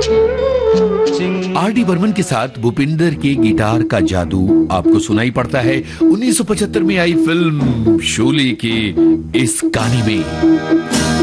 R D Burman के साथ भूपिंदर के गिटार का जादू आपको सुनाई पड़ता है 1975 में आई फिल्म शोले के इस गाने में।